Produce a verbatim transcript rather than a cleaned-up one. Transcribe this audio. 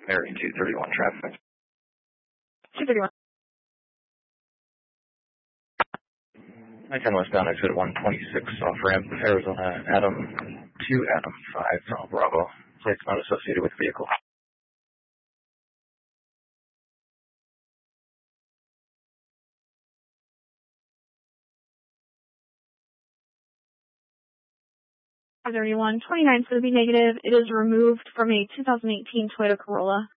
Area two thirty-one traffic. two thirty-one. I ten westbound exit one twenty-six off ramp, Arizona, Adam two, Adam five, from Bravo. Plates not associated with vehicle. five thirty-one, twenty-nine is going to be negative. It is removed from a two thousand eighteen Toyota Corolla.